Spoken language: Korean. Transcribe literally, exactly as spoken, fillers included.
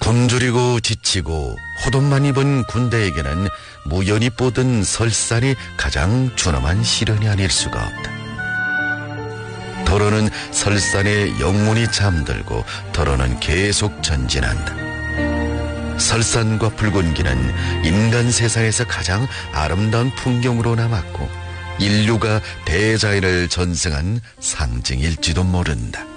굶주리고 지치고 호돈만 입은 군대에게는 무연히 뻗은 설산이 가장 준엄한 시련이 아닐 수가 없다. 도로는 설산에 영혼이 잠들고 도로는 계속 전진한다. 설산과 붉은 길은 인간 세상에서 가장 아름다운 풍경으로 남았고 인류가 대자연을 전승한 상징일지도 모른다.